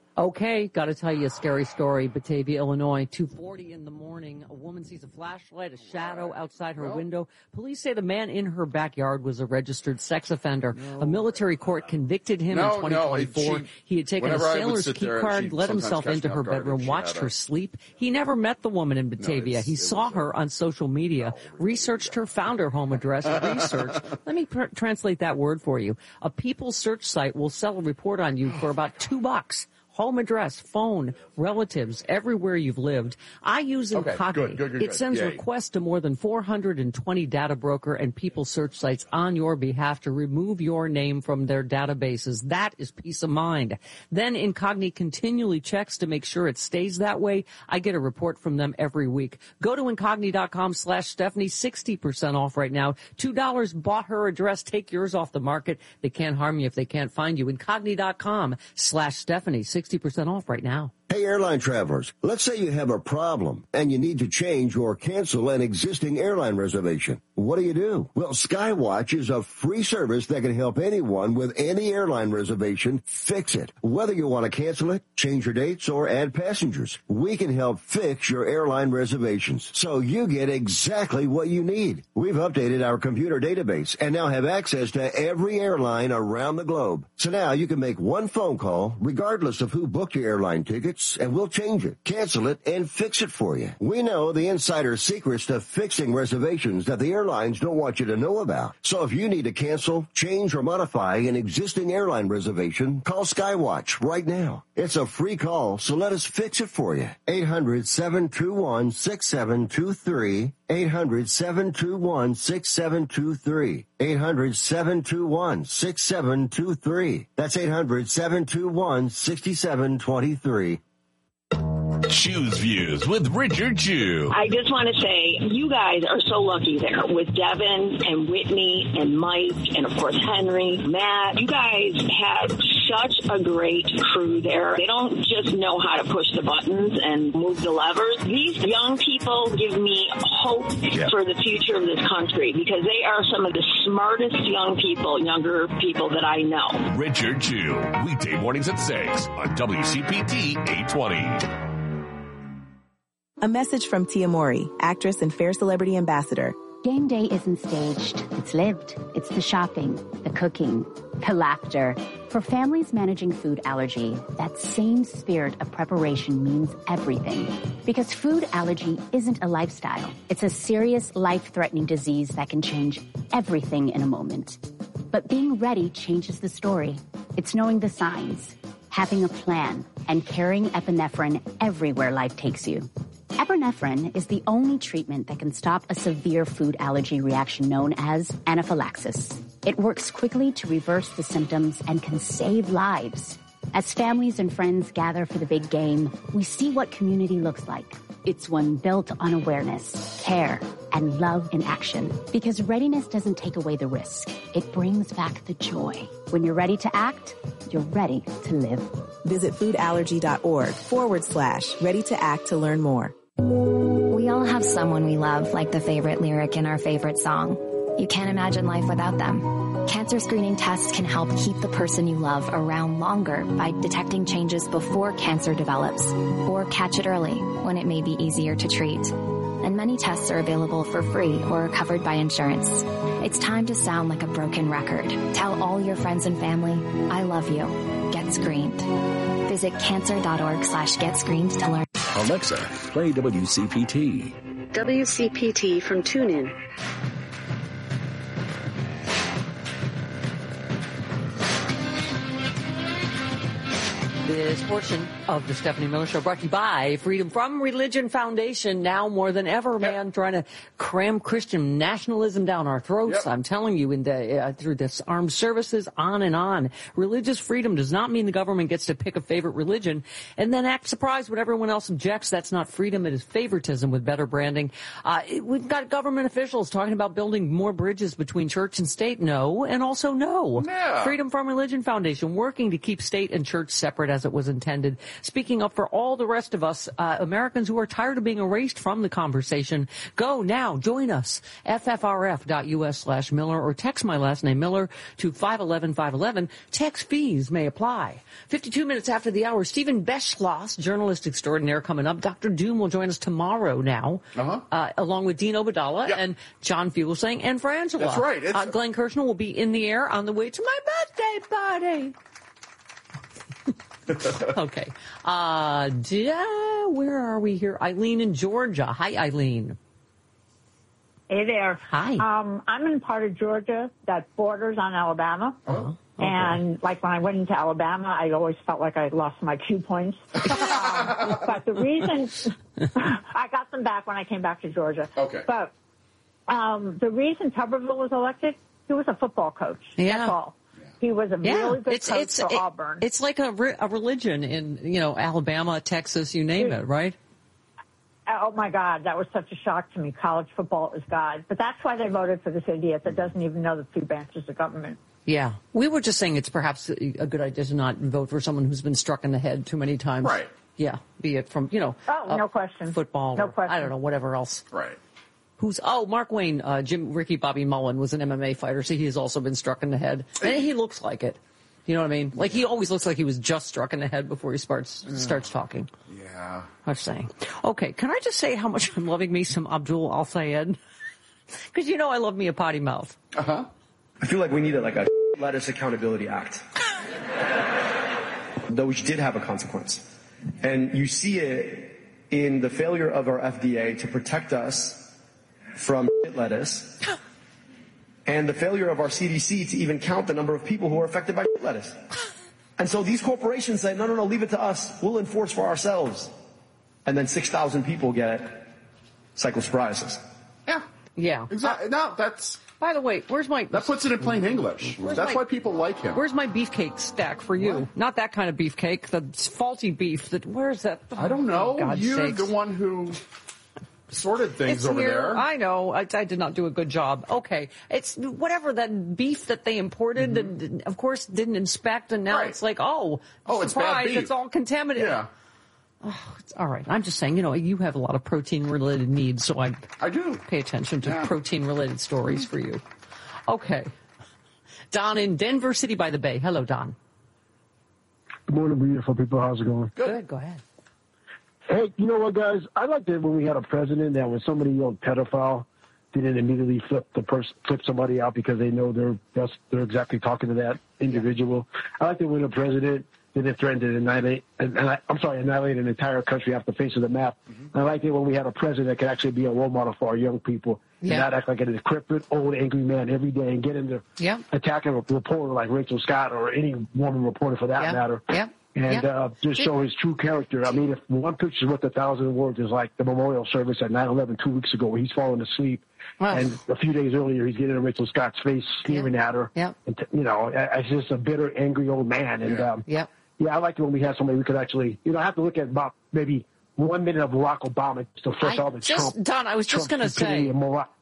Okay, got to tell you a scary story. Batavia, Illinois, 2:40 in the morning. A woman sees a flashlight, a shadow outside her window. Police say the man in her backyard was a registered sex offender. A military court convicted him in 2024. He had taken a sailor's key card, let himself into her bedroom, watched her sleep. He never met the woman in Batavia. He saw her on social media, researched her, found her home address, researched. Let me translate that word for you. A People search site will sell a report on you for about $2. Home address, phone, relatives, everywhere you've lived. I use Incogni. Good. It sends Yay. requests to more than 420 data broker and People search sites on your behalf to remove your name from their databases. That is peace of mind. Then Incogni continually checks to make sure it stays that way. I get a report from them every week. Go to Incogni.com/Stephanie, 60% off right now. $2 bought her address. Take yours off the market. They can't harm you if they can't find you. Incogni.com/Stephanie, 60% off right now. Hey, airline travelers, let's say you have a problem and you need to change or cancel an existing airline reservation. What do? Well, Skywatch is a free service that can help anyone with any airline reservation fix it. Whether you want to cancel it, change your dates, or add passengers, we can help fix your airline reservations so you get exactly what you need. We've updated our computer database and now have access to every airline around the globe. So now you can make one phone call regardless of who booked your airline tickets, and we'll change it, cancel it, and fix it for you. We know the insider secrets to fixing reservations that the airlines don't want you to know about. So if you need to cancel, change, or modify an existing airline reservation, call Skywatch right now. It's a free call, so let us fix it for you. 800-721-6723. 800-721-6723. 800-721-6723. That's 800-721-6723. Choose Views with Richard Chew. I just want to say, you guys are so lucky there with Devin and Whitney and Mike and, of course, Henry, Matt. You guys have such a great crew there. They don't just know how to push the buttons and move the levers. These young people give me hope for the future of this country because they are some of the smartest younger people that I know. Richard Chew, weekday mornings at 6 on WCPT 820. A message from Tia Mori, actress and Fair Celebrity Ambassador. Game day isn't staged. It's lived. It's the shopping, the cooking, the laughter. For families managing food allergy, that same spirit of preparation means everything. Because food allergy isn't a lifestyle. It's a serious, life-threatening disease that can change everything in a moment. But being ready changes the story. It's knowing the signs, having a plan, and carrying epinephrine everywhere life takes you. Epinephrine is the only treatment that can stop a severe food allergy reaction known as anaphylaxis. It works quickly to reverse the symptoms and can save lives. As families and friends gather for the big game, we see what community looks like. It's one built on awareness, care, and love in action. Because readiness doesn't take away the risk. It brings back the joy. When you're ready to act, you're ready to live. Visit foodallergy.org/ready to act to learn more. We all have someone we love, like the favorite lyric in our favorite song. You can't imagine life without them. Cancer screening tests can help keep the person you love around longer by detecting changes before cancer develops, or catch it early when it may be easier to treat. And many tests are available for free or are covered by insurance. It's time to sound like a broken record. Tell all your friends and family, I love you. Get screened. Visit cancer.org/getscreened to learn. Alexa, play WCPT. WCPT from TuneIn. This portion of the Stephanie Miller Show brought to you by Freedom From Religion Foundation. Now more than ever, man, trying to cram Christian nationalism down our throats. I'm telling you, through this armed services, on and on. Religious freedom does not mean the government gets to pick a favorite religion and then act surprised when everyone else objects. That's not freedom. It is favoritism with better branding. We've got government officials talking about building more bridges between church and state. No, and also no. Freedom From Religion Foundation working to keep state and church separate as as it was intended. Speaking up for all the rest of us, Americans who are tired of being erased from the conversation, go now, join us, ffrf.us/Miller, or text my last name Miller to 511-511. Text fees may apply. 52 minutes after the hour, Stephen Beschloss, journalist extraordinaire, coming up. Dr. Doom will join us tomorrow now, along with Dean Obadala and John Fugelsang and Frangela. That's right. Glenn Kirshner will be in the air on the way to my birthday party. Okay. Where are we here? Eileen in Georgia. Hi, Eileen. Hey there. Hi. I'm in part of Georgia that borders on Alabama. Oh. And like when I went into Alabama, I always felt like I lost my Q points. But the reason I got them back when I came back to Georgia. Okay. But the reason Tuberville was elected, he was a football coach. Yeah. That's all. He was a really good coach for Auburn. It's like a religion in, Alabama, Texas, you name it, right? Oh, my God. That was such a shock to me. College football is God. But that's why they voted for this idiot that doesn't even know the two branches of government. Yeah. We were just saying it's perhaps a good idea to not vote for someone who's been struck in the head too many times. Right. Yeah. Be it from, no question. Football. No or, question. I don't know, whatever else. Right. Mark Wayne, Bobby Mullen was an MMA fighter, so he has also been struck in the head. And he looks like it. You know what I mean? Like, he always looks like he was just struck in the head before he starts talking. Yeah. I'm saying. Okay, can I just say how much I'm loving me some Abdul Al-Sayed? Because I love me a potty mouth. Uh-huh. I feel like we needed like a lettuce accountability act. Though which did have a consequence. And you see it in the failure of our FDA to protect us from lettuce, and the failure of our CDC to even count the number of people who are affected by lettuce. And so these corporations say, no, leave it to us. We'll enforce for ourselves. And then 6,000 people get cyclosporiasis. Yeah. Yeah. Exactly. No, that's... By the way, That puts it in plain English. That's why people like him. Where's my beefcake stack for you? What? Not that kind of beefcake, the faulty beef. Where's that? I don't know. You're sakes. the one who sorted things over there. I know. I did not do a good job. Okay. It's whatever, that beef that they imported, and of course didn't inspect, and now it's like, it's bad beef. It's all contaminated. Yeah. Oh, it's all right. I'm just saying, you have a lot of protein-related needs, so I do pay attention to protein-related stories for you. Okay. Don in Denver City by the Bay. Hello, Don. Good morning, beautiful people. How's it going? Good. Go ahead. Hey, you know what, guys? I liked it when we had a president that when somebody yelled pedophile, didn't immediately flip somebody out because they know they're exactly talking to that individual. I liked it when a president didn't threaten to annihilate an entire country off the face of the map. Mm-hmm. I liked it when we had a president that could actually be a role model for our young people and not act like a decrepit, old, angry man every day and get into attacking a reporter like Rachel Scott or any woman reporter for that matter. Yeah. And just show his true character. I mean, if one picture is worth 1,000 words, is like the memorial service at 9/11 2 weeks ago where he's falling asleep. Wow. And a few days earlier, he's getting in Rachel Scott's face, sneering at her. Yeah. And it's just a bitter, angry old man. And I liked it when we had somebody we could actually, I have to look at about maybe 1 minute of Barack Obama to flush all the Trump. Don, I was just going to say,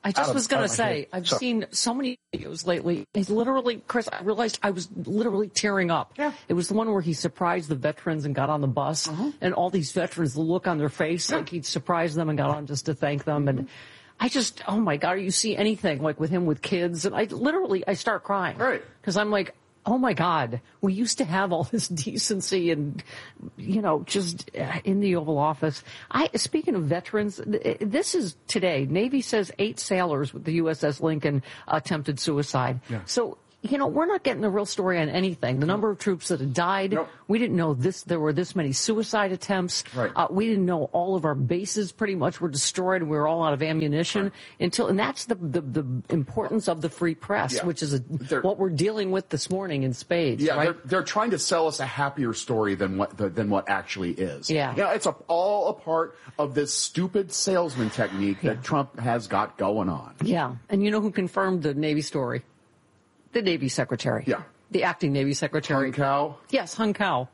I've seen so many videos lately. He's literally, Chris, I realized I was literally tearing up. Yeah. It was the one where he surprised the veterans and got on the bus, and all these veterans, the look on their face, like he'd surprised them and got on just to thank them. And I just, oh my God, you see anything like with him with kids, and I start crying. Right. Because I'm like, oh my God, we used to have all this decency and, just in the Oval Office. Speaking of veterans, this is today. Navy says 8 sailors with the USS Lincoln attempted suicide. Yeah. So, we're not getting a real story on anything. The number of troops that had died, we didn't know there were this many suicide attempts. Right. We didn't know all of our bases pretty much were destroyed and we were all out of ammunition and that's the importance of the free press, which is what we're dealing with this morning in spades. Yeah, right? they're trying to sell us a happier story than what actually is. Yeah. It's all a part of this stupid salesman technique that Trump has got going on. Yeah. And you know who confirmed the Navy story? The Navy Secretary. Yeah. The acting Navy Secretary. Hung Kao? Yes, Hung Kao.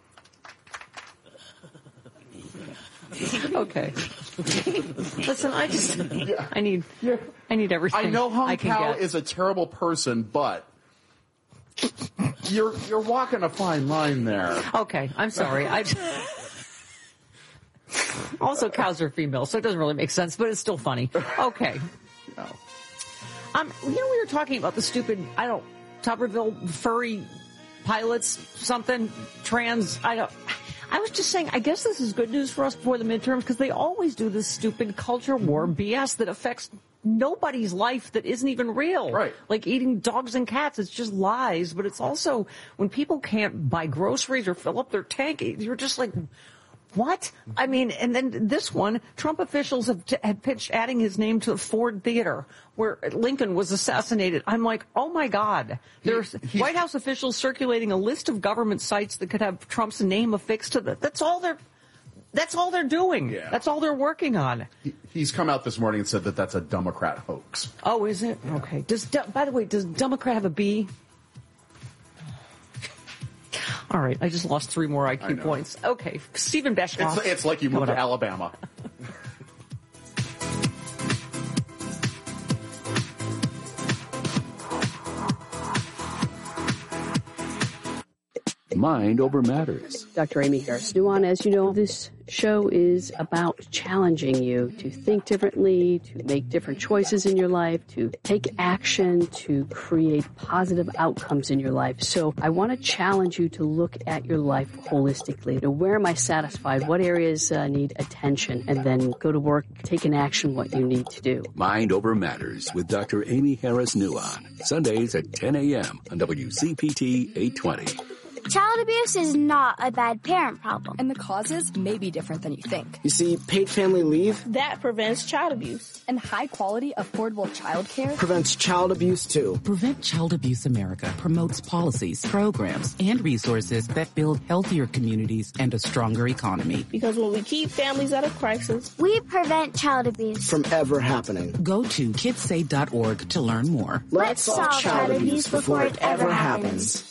Okay. Listen, I need everything. I know Hung Kao is a terrible person, but You're walking a fine line there. Okay, I'm sorry. Also, cows are female, so it doesn't really make sense, but it's still funny. Okay. No. We were talking about the stupid, Tuberville furry pilots, something, trans, I was just saying, I guess this is good news for us before the midterms, because they always do this stupid culture war BS that affects nobody's life that isn't even real. Right. Like eating dogs and cats, it's just lies, but it's also when people can't buy groceries or fill up their tank, you're just like, what? I mean, and then this one, Trump officials had pitched adding his name to the Ford Theater where Lincoln was assassinated. I'm like, oh my God. There's White House officials circulating a list of government sites that could have Trump's name affixed to them. That's all they're doing. Yeah. That's all they're working on. He's come out this morning and said that that's a Democrat hoax. Oh, is it? Okay. By the way, does Democrat have a B? All right, I just lost 3 more IQ points. Okay, Stephen Beshkoff. It's like you moved to Alabama. Mind Over Matters. Dr. Amy Harris Nuwan, as you know, this show is about challenging you to think differently, to make different choices in your life, to take action, to create positive outcomes in your life. So I want to challenge you to look at your life holistically. Where am I satisfied? What areas need attention? And then go to work, take an action what you need to do. Mind Over Matters with Dr. Amy Harris Nuwan. Sundays at 10 a.m. on WCPT 820. Child abuse is not a bad parent problem. And the causes may be different than you think. You see, paid family leave that prevents child abuse. And high-quality, affordable child care prevents child abuse, too. Prevent Child Abuse America promotes policies, programs, and resources that build healthier communities and a stronger economy. Because when we keep families out of crisis, we prevent child abuse from ever happening. Go to kidssave.org to learn more. Let's solve child abuse before it ever happens.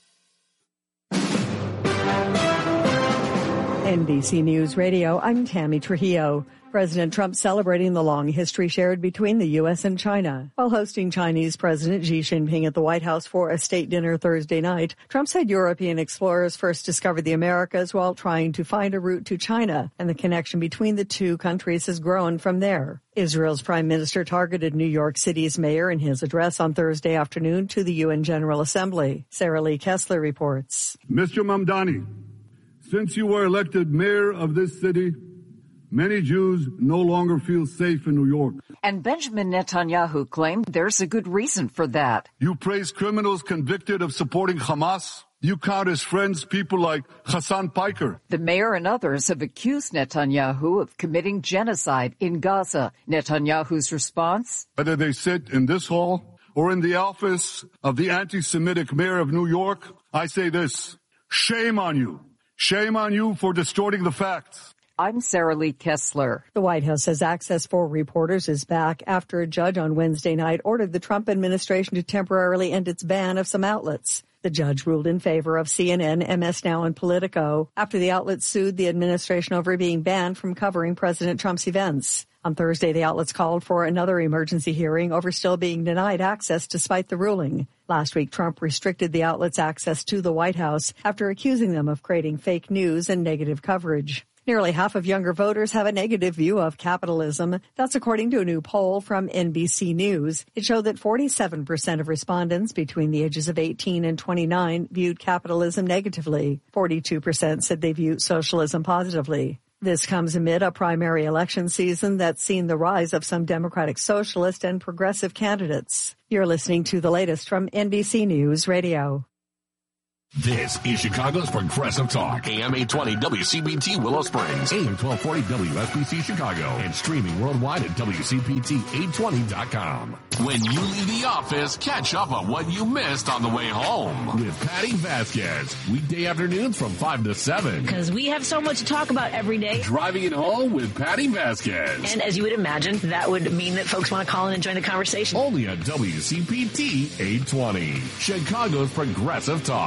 NBC News Radio, I'm Tammy Trujillo. President Trump celebrating the long history shared between the U.S. and China. While hosting Chinese President Xi Jinping at the White House for a state dinner Thursday night, Trump said European explorers first discovered the Americas while trying to find a route to China, and the connection between the two countries has grown from there. Israel's prime minister targeted New York City's mayor in his address on Thursday afternoon to the UN General Assembly. Sarah Lee Kessler reports. Mr. Mamdani, since you were elected mayor of this city, many Jews no longer feel safe in New York. And Benjamin Netanyahu claimed there's a good reason for that. You praise criminals convicted of supporting Hamas. You count as friends people like Hassan Piker. The mayor and others have accused Netanyahu of committing genocide in Gaza. Netanyahu's response? Whether they sit in this hall or in the office of the anti-Semitic mayor of New York, I say this: shame on you. Shame on you for distorting the facts. I'm Sarah Lee Kessler. The White House says access for reporters is back after a judge on Wednesday night ordered the Trump administration to temporarily end its ban of some outlets. The judge ruled in favor of CNN, MS Now, and Politico after the outlets sued the administration over being banned from covering President Trump's events. On Thursday, the outlets called for another emergency hearing over still being denied access despite the ruling. Last week, Trump restricted the outlets' access to the White House after accusing them of creating fake news and negative coverage. Nearly half of younger voters have a negative view of capitalism. That's according to a new poll from NBC News. It showed that 47% of respondents between the ages of 18 and 29 viewed capitalism negatively. 42% said they viewed socialism positively. This comes amid a primary election season that's seen the rise of some Democratic socialist and progressive candidates. You're listening to the latest from NBC News Radio. This is Chicago's Progressive Talk. AM 820 WCPT Willow Springs. AM 1240 WSBC Chicago. And streaming worldwide at WCPT820.com. When you leave the office, catch up on what you missed on the way home. With Patty Vasquez. Weekday afternoons from 5 to 7. Because we have so much to talk about every day. Driving it home with Patty Vasquez. And as you would imagine, that would mean that folks want to call in and join the conversation. Only on WCPT 820. Chicago's Progressive Talk.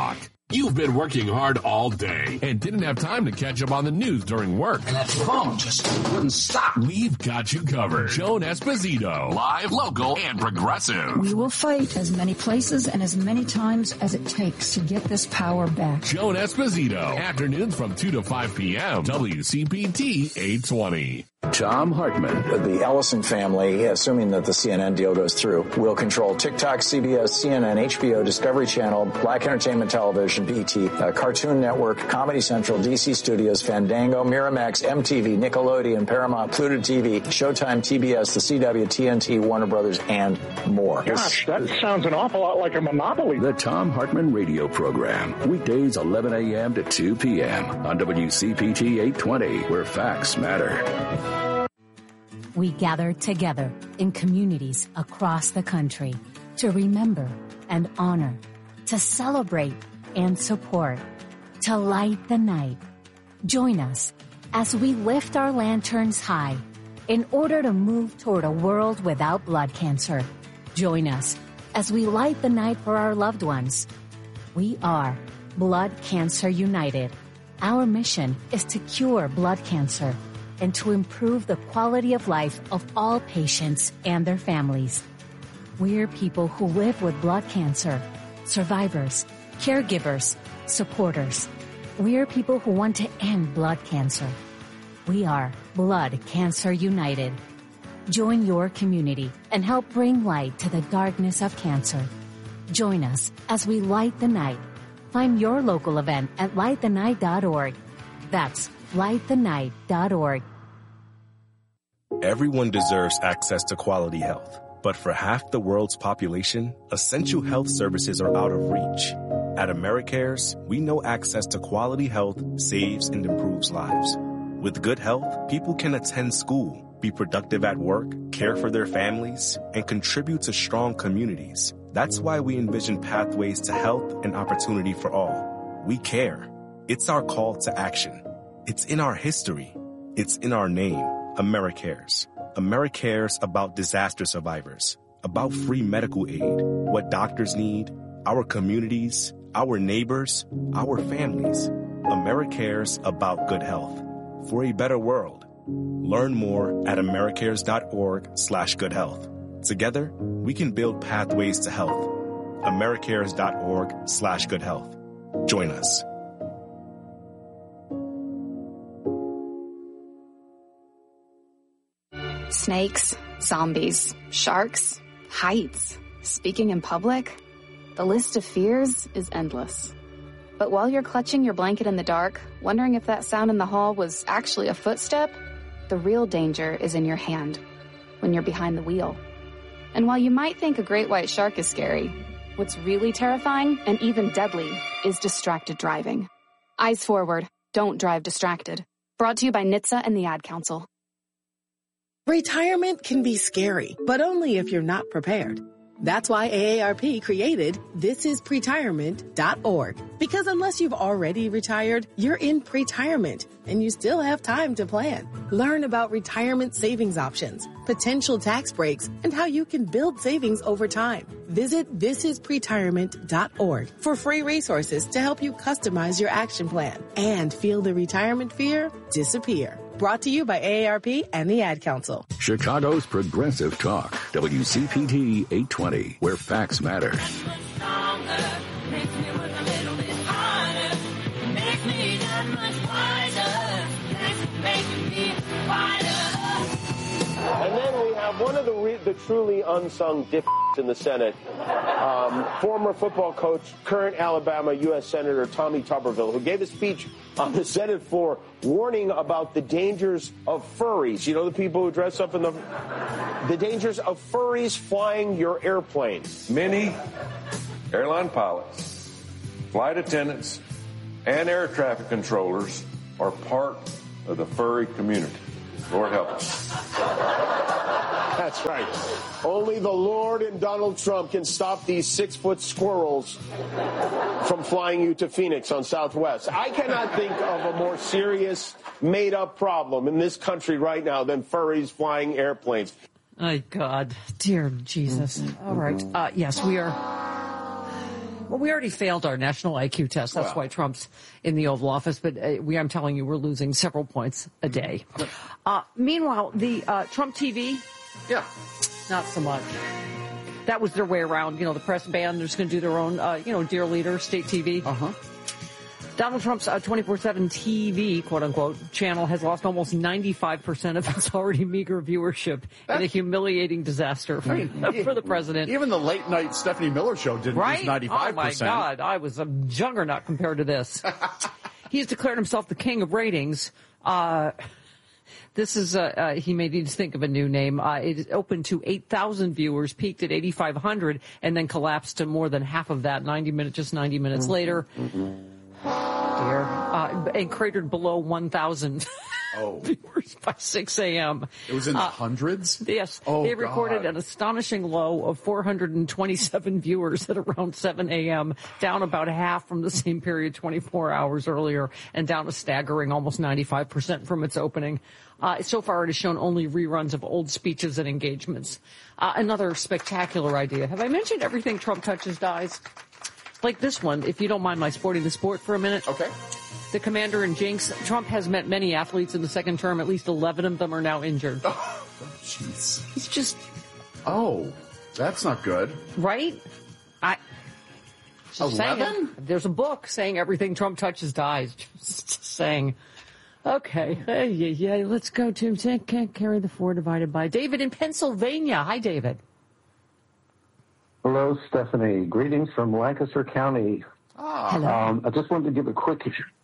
You've been working hard all day and didn't have time to catch up on the news during work. And that phone just wouldn't stop. We've got you covered. Joan Esposito, live, local, and progressive. We will fight as many places and as many times as it takes to get this power back. Joan Esposito, afternoons from 2 to 5 p.m. WCPT 820. Tom Hartman. The Ellison family, assuming that the CNN deal goes through, will control TikTok, CBS, CNN, HBO, Discovery Channel, Black Entertainment Television, BT, Cartoon Network, Comedy Central, DC Studios, Fandango, Miramax, MTV, Nickelodeon, Paramount, Pluto TV, Showtime, TBS, the CW, TNT, Warner Brothers, and more. Gosh, that sounds an awful lot like a monopoly. The Tom Hartman Radio Program. Weekdays 11 a.m. to 2 p.m. on WCPT 820, where facts matter. We gather together in communities across the country to remember and honor, to celebrate and support, to light the night. Join us as we lift our lanterns high in order to move toward a world without blood cancer. Join us as we light the night for our loved ones. We are Blood Cancer United. Our mission is to cure blood cancer and to improve the quality of life of all patients and their families. We're people who live with blood cancer, survivors, caregivers, supporters. We're people who want to end blood cancer. We are Blood Cancer United. Join your community and help bring light to the darkness of cancer. Join us as we light the night. Find your local event at lightthenight.org. That's lightthenight.org. Everyone deserves access to quality health, but for half the world's population, essential health services are out of reach. At AmeriCares, we know access to quality health saves and improves lives. With good health, people can attend school, be productive at work, care for their families, and contribute to strong communities. That's why we envision pathways to health and opportunity for all. We care. It's our call to action. It's in our history. It's in our name, AmeriCares. AmeriCares about disaster survivors, about free medical aid, what doctors need, our communities, our neighbors, our families. AmeriCares about good health. For a better world. Learn more at americares.org/goodhealth. Together, we can build pathways to health. americares.org/goodhealth. Join us. Snakes, zombies, sharks, heights, speaking in public. The list of fears is endless. But while you're clutching your blanket in the dark, wondering if that sound in the hall was actually a footstep, the real danger is in your hand, when you're behind the wheel. And while you might think a great white shark is scary, what's really terrifying and even deadly is distracted driving. Eyes forward, don't drive distracted. Brought to you by NHTSA and the Ad Council. Retirement can be scary, but only if you're not prepared. That's why AARP created thisispretirement.org. Because unless you've already retired, you're in pretirement, and you still have time to plan. Learn about retirement savings options, potential tax breaks, and how you can build savings over time. Visit thisispretirement.org for free resources to help you customize your action plan and feel the retirement fear disappear. Brought to you by AARP and the Ad Council. Chicago's Progressive Talk, WCPT 820, where facts matter. And then we have one of the truly unsung dipshits in the Senate, former football coach, current Alabama U.S. Senator Tommy Tuberville, who gave a speech on the Senate floor warning about the dangers of furries. You know, the people who dress up in the dangers of furries flying your airplane. Many airline pilots, flight attendants, and air traffic controllers are part of the furry community. Lord help us. That's right. Only the Lord and Donald Trump can stop these 6-foot squirrels from flying you to Phoenix on Southwest. I cannot think of a more serious, made-up problem in this country right now than furries flying airplanes. My God. Dear Jesus. All right. Yes, we're Well, we already failed our national IQ test. That's why Trump's in the Oval Office. But I'm telling you, we're losing several points a day. Meanwhile, the Trump TV, not so much. That was their way around. The press band, they're just going to do their own, Dear Leader, state TV. Donald Trump's 24/7 TV, quote-unquote, channel has lost almost 95% of its already meager viewership in a humiliating disaster for the president. Even the late-night Stephanie Miller show didn't lose 95%. Oh, my God. I was a juggernaut compared to this. He's declared himself the king of ratings. This is, he may need to think of a new name. It opened to 8,000 viewers, peaked at 8,500, and then collapsed to more than half of that, 90 minutes later. And cratered below 1,000 viewers by 6 a.m. It was in the hundreds? Yes. They recorded an astonishing low of 427 viewers at around 7 a.m., down about half from the same period 24 hours earlier, and down a staggering almost 95% from its opening. So far, it has shown only reruns of old speeches and engagements. Another spectacular idea. Have I mentioned everything Trump touches dies? Like this one, if you don't mind my sporting the sport for a minute. Okay. The commander in Jinx. Trump has met many athletes in the second term. At least 11 of them are now injured. Oh, jeez. He's just... Oh, that's not good. Right? 11? There's a book saying everything Trump touches dies. Just saying. Okay. Yeah, let's go to... Can't carry the 4 divided by... David in Pennsylvania. Hi, David. Hello, Stephanie. Greetings from Lancaster County. Hello. I just wanted to give a quick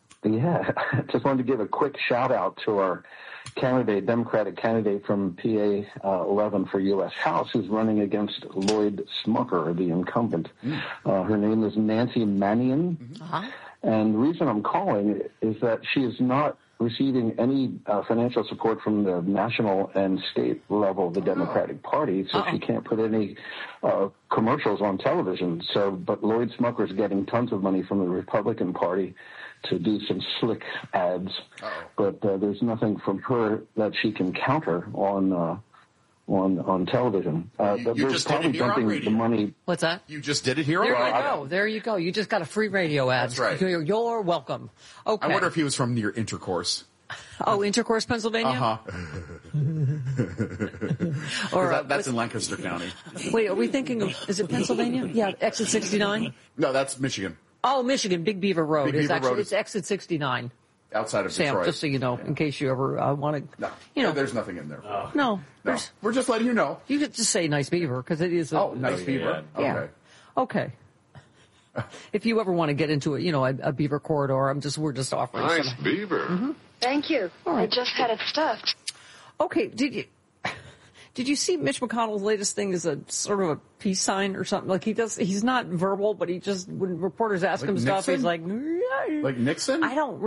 shout out to our Democratic candidate from PA 11 for U.S. House, who's running against Lloyd Smucker, the incumbent. Her name is Nancy Mannion. And the reason I'm calling is that she is not receiving any financial support from the national and state level of the Democratic Party, so she can't put any commercials on television. But Lloyd Smucker's getting tons of money from the Republican Party to do some slick ads. But there's nothing from her that she can counter on television. You just did it here on radio. The money. What's that? You just did it here on radio. There you go. You just got a free radio ad. That's right. You're welcome. Okay. I wonder if he was from near Intercourse. Oh, Intercourse, Pennsylvania? Or that's in Lancaster County. Wait, are we thinking of, is it Pennsylvania? Yeah, exit 69? No, that's Michigan. Oh, Michigan, Big Beaver Road. It's exit 69. Outside of Sam, Detroit. just so you know, in case you ever want to, there's nothing in there. No. We're just letting you know. You could just say Nice Beaver, because it is Nice Beaver. Yeah. Okay. If you ever want to get into a beaver corridor, we're just offering Nice beaver. Mm-hmm. Thank you. All right. I just had it stuffed. Okay, did you see Mitch McConnell's latest thing is a sort of a peace sign or something? Like he's not verbal, but he just, when reporters ask him stuff, he's like Nixon? I don't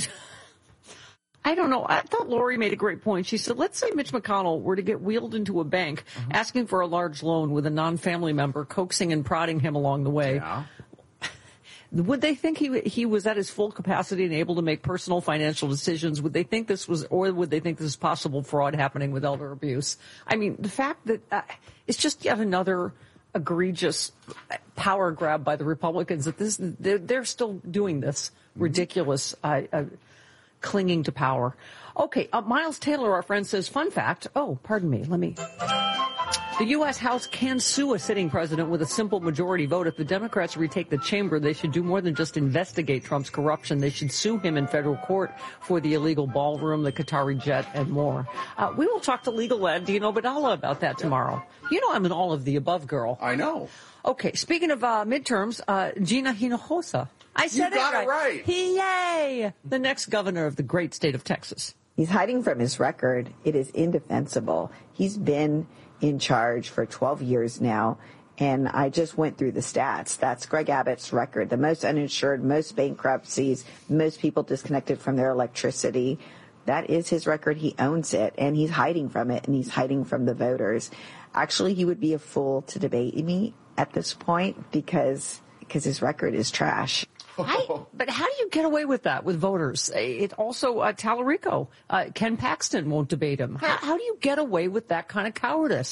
know. I thought Lori made a great point. She said, let's say Mitch McConnell were to get wheeled into a bank asking for a large loan with a non-family member coaxing and prodding him along the way. Yeah. Would they think he was at his full capacity and able to make personal financial decisions? Would they think this was possible fraud happening with elder abuse? I mean, the fact that it's just yet another egregious power grab by the Republicans that they're still doing this ridiculous clinging to power. Okay, Miles Taylor, our friend, says, fun fact. Oh, pardon me. The U.S. House can sue a sitting president with a simple majority vote. If the Democrats retake the chamber, they should do more than just investigate Trump's corruption. They should sue him in federal court for the illegal ballroom, the Qatari jet, and more. We will talk to legal ed Dino Badala about that tomorrow. You know I'm an all of the above girl. I know. Okay, speaking of midterms, Gina Hinojosa. I said you got it right. Yay! The next governor of the great state of Texas. He's hiding from his record. It is indefensible. He's been in charge for 12 years now, and I just went through the stats. That's Greg Abbott's record. The most uninsured, most bankruptcies, most people disconnected from their electricity. That is his record. He owns it, and he's hiding from it, and he's hiding from the voters. Actually, he would be a fool to debate me at this point because his record is trash. But how do you get away with that with voters? It also, Tallarico, Ken Paxton won't debate him. How do you get away with that kind of cowardice?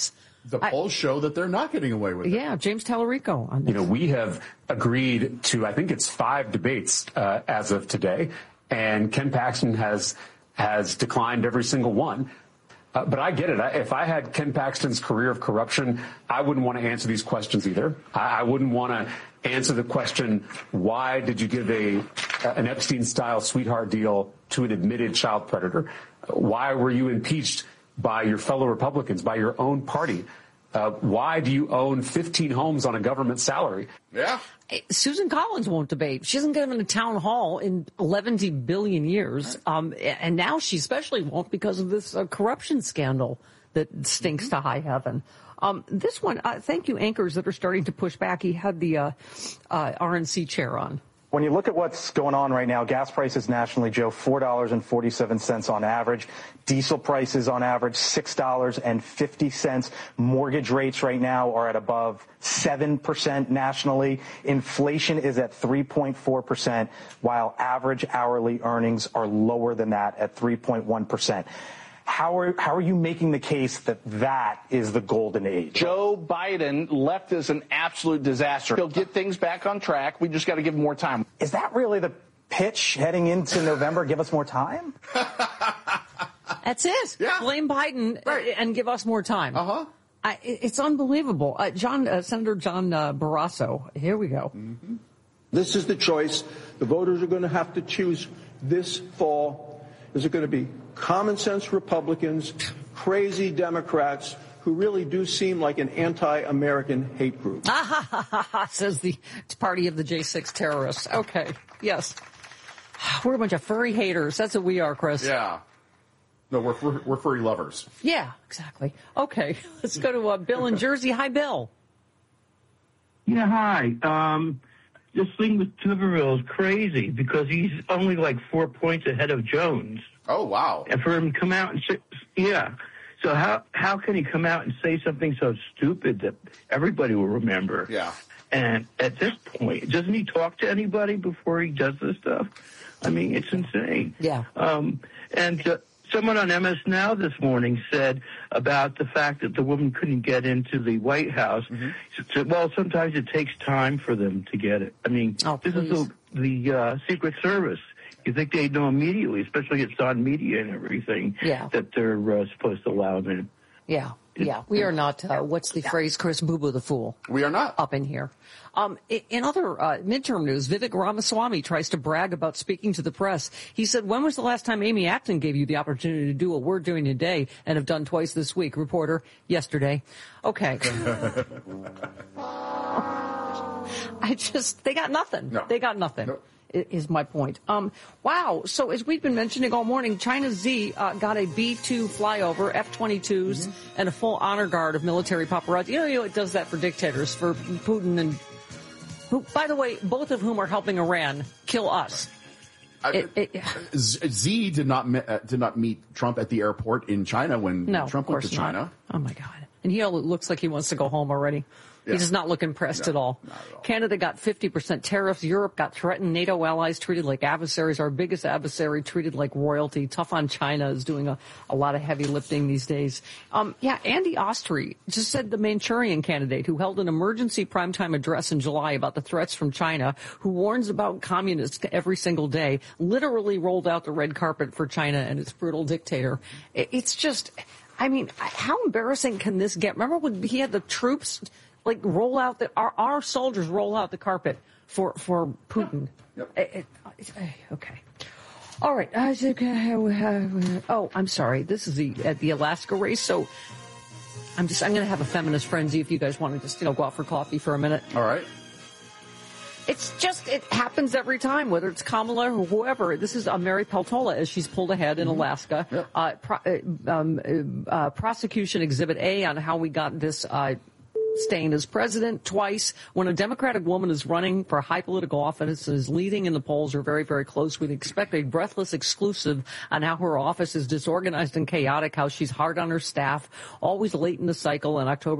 The polls show that they're not getting away with it. Yeah, James Tallarico on this. We have agreed to, I think it's 5 debates as of today, and Ken Paxton has declined every single one. But I get it. If I had Ken Paxton's career of corruption, I wouldn't want to answer these questions either. I wouldn't want to answer the question, why did you give an Epstein-style sweetheart deal to an admitted child predator? Why were you impeached by your fellow Republicans, by your own party? Why do you own 15 homes on a government salary? Yeah. Susan Collins won't debate. She hasn't given a town hall in 11 billion years. And now she especially won't because of this corruption scandal that stinks to high heaven. This one, thank you, anchors that are starting to push back. He had the RNC chair on. When you look at what's going on right now, gas prices nationally, Joe, $4.47 on average. Diesel prices on average, $6.50. Mortgage rates right now are at above 7% nationally. Inflation is at 3.4%, while average hourly earnings are lower than that at 3.1%. How are you making the case that that is the golden age? Joe Biden left us an absolute disaster. He'll get things back on track. We just got to give him more time. Is that really the pitch heading into November? Give us more time? That's it. Yeah. Blame Biden and give us more time. Uh-huh. It's unbelievable. Senator John Barrasso. Here we go. Mm-hmm. This is the choice the voters are going to have to choose this fall. Is it going to be common sense Republicans, crazy Democrats who really do seem like an anti-American hate group? Says the party of the J6 terrorists. Okay, yes. We're a bunch of furry haters. That's what we are, Chris. Yeah. No, we're furry lovers. Yeah, exactly. Okay, let's go to Bill in Jersey. Hi, Bill. Yeah, hi. This thing with Tuberville is crazy because he's only like 4 points ahead of Jones. Oh, wow. And for him to come out and say, yeah. So how can he come out and say something so stupid that everybody will remember? Yeah. And at this point, doesn't he talk to anybody before he does this stuff? I mean, it's insane. Yeah. Someone on MS Now this morning said about the fact that the woman couldn't get into the White House. Mm-hmm. Said, well, sometimes it takes time for them to get it. I mean, this is the Secret Service. You think they'd know immediately, especially it's on media and everything, that they're supposed to allow them in. Yeah. Yeah, we are not, what's the phrase, Chris, boo-boo the fool. We are not. Up in here. In other midterm news, Vivek Ramaswamy tries to brag about speaking to the press. He said, when was the last time Amy Acton gave you the opportunity to do what we're doing today and have done twice this week? Reporter, yesterday. Okay. They got nothing. No. They got nothing. No. Is my point. Wow. So as we've been mentioning all morning, China Z got a B-2 flyover, F-22s, and a full honor guard of military paparazzi. You know, it does that for dictators, for Putin and, who, by the way, both of whom are helping Iran kill us. Z did not meet Trump at the airport in China when Trump went to China. Not. Oh my God. And he looks like he wants to go home already. Yeah. He does not look impressed at all. Not at all. Canada got 50% tariffs. Europe got threatened. NATO allies treated like adversaries. Our biggest adversary treated like royalty. Tough on China is doing a lot of heavy lifting these days. Andy Ostry just said the Manchurian candidate who held an emergency primetime address in July about the threats from China, who warns about communists every single day, literally rolled out the red carpet for China and its brutal dictator. It's just, I mean, how embarrassing can this get? Remember when he had the troops roll out our soldiers roll out the carpet for Putin. Yep. Okay. All right. I'm sorry. This is the Alaska race. So I'm going to have a feminist frenzy if you guys want to just, go out for coffee for a minute. All right. It happens every time, whether it's Kamala or whoever. This is Mary Peltola as she's pulled ahead in Alaska. Yep. Prosecution Exhibit A on how we got this staying as president twice. When a Democratic woman is running for high political office and is leading in the polls or very, very close, we'd expect a breathless exclusive on how her office is disorganized and chaotic, how she's hard on her staff, always late in the cycle. In October